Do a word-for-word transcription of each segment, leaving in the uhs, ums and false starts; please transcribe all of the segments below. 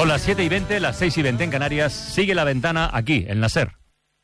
Son las siete y veinte, las seis y veinte en Canarias. Sigue La Ventana aquí, en la SER.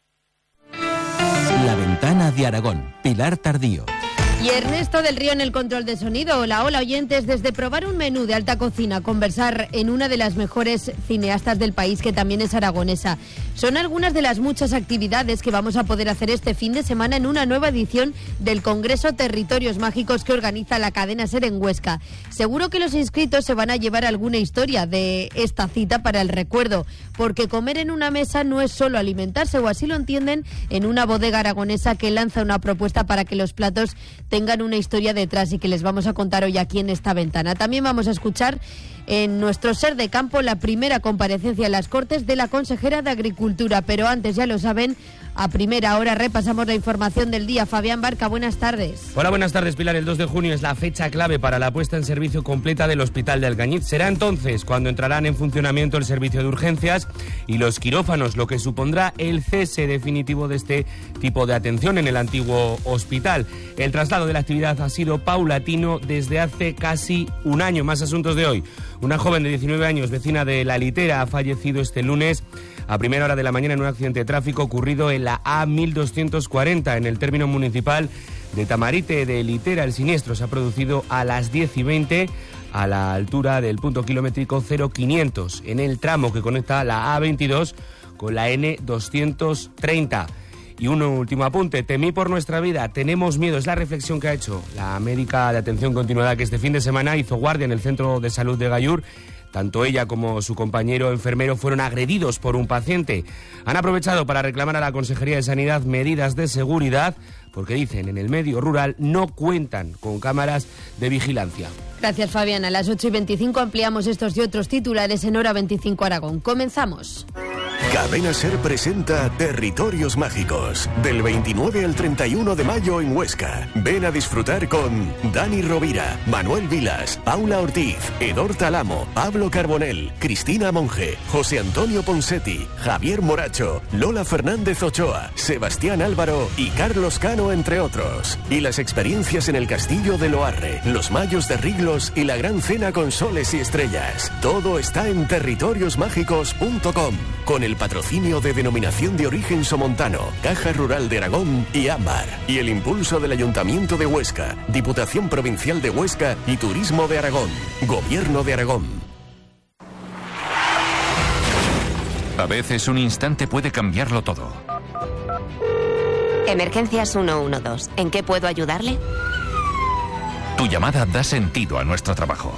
La Ventana de Aragón, Pilar Tardío. Y Ernesto del Río en el control de sonido. Hola, hola oyentes. Desde probar un menú de alta cocina, conversar en una de las mejores cineastas del país, que también es aragonesa. Son algunas de las muchas actividades que vamos a poder hacer este fin de semana en una nueva edición del Congreso Territorios Mágicos que organiza la cadena SER en Huesca. Seguro que los inscritos se van a llevar alguna historia de esta cita para el recuerdo, porque comer en una mesa no es solo alimentarse, o así lo entienden en una bodega aragonesa que lanza una propuesta para que los platos tengan una historia detrás y que les vamos a contar hoy aquí en esta ventana. También vamos a escuchar en nuestro SER de Campo la primera comparecencia en las Cortes de la consejera de Agricultura, pero antes, ya lo saben, a primera hora repasamos la información del día. Fabián Barca, buenas tardes. Hola, buenas tardes, Pilar. El dos de junio es la fecha clave para la puesta en servicio completa del Hospital de Alcañiz. Será entonces cuando entrarán en funcionamiento el servicio de urgencias y los quirófanos, lo que supondrá el cese definitivo de este tipo de atención en el antiguo hospital. El traslado de la actividad ha sido paulatino desde hace casi un año. Más asuntos de hoy. Una joven de diecinueve años, vecina de La Litera, ha fallecido este lunes a primera hora de la mañana en un accidente de tráfico ocurrido en la A mil doscientos cuarenta, en el término municipal de Tamarite de Litera. El siniestro se ha producido a las diez y veinte a la altura del punto kilométrico cero quinientos, en el tramo que conecta la A veintidós con la N doscientos treinta. Y un último apunte, temí por nuestra vida, tenemos miedo, es la reflexión que ha hecho la médica de atención continuada que este fin de semana hizo guardia en el centro de salud de Gallur. Tanto ella como su compañero enfermero fueron agredidos por un paciente. Han aprovechado para reclamar a la Consejería de Sanidad medidas de seguridad, porque dicen en el medio rural no cuentan con cámaras de vigilancia. Gracias, Fabián. A las ocho y veinticinco ampliamos estos y otros titulares en Hora veinticinco Aragón. Comenzamos. Cadena SER presenta Territorios Mágicos, del veintinueve al treinta y uno de mayo en Huesca. Ven a disfrutar con Dani Rovira, Manuel Vilas, Paula Ortiz, Edor Talamo, Pablo Carbonell, Cristina Monge, José Antonio Ponsetti, Javier Moracho, Lola Fernández Ochoa, Sebastián Álvaro y Carlos Cano, entre otros. Y las experiencias en el Castillo de Loarre, los Mayos de Riglos y la Gran Cena con soles y estrellas. Todo está en territorios mágicos punto com, con el patrocinio de Denominación de Origen Somontano, Caja Rural de Aragón y Ámbar, y el impulso del Ayuntamiento de Huesca, Diputación Provincial de Huesca y Turismo de Aragón, Gobierno de Aragón. A veces un instante puede cambiarlo todo. Emergencias ciento doce. ¿En qué puedo ayudarle? Tu llamada da sentido a nuestro trabajo.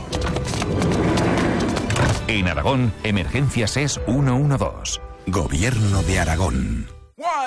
En Aragón, Emergencias es ciento doce. Gobierno de Aragón.